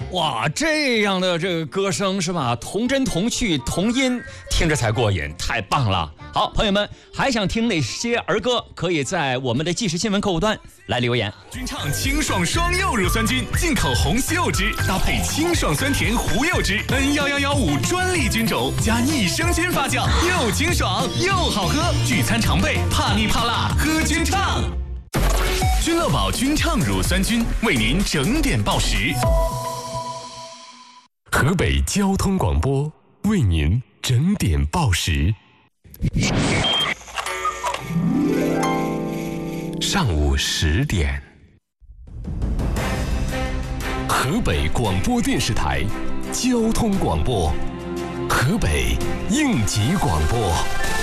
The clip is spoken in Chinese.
哇，这样的这个歌声是吧？童真童趣童音，听着才过瘾，太棒了！好，朋友们还想听哪些儿歌？可以在我们的即时新闻客户端来留言。 君畅清爽双柚乳酸菌，进口红西柚汁，搭配清爽酸甜胡柚汁，N11115专利菌种，加益生菌发酵，又清爽又好喝。聚餐常备，怕腻怕辣，喝君畅。君乐宝君畅乳酸菌为您整点报时。 河北交通广播为您整点报时。上午10点，河北广播电视台交通广播，河北应急广播。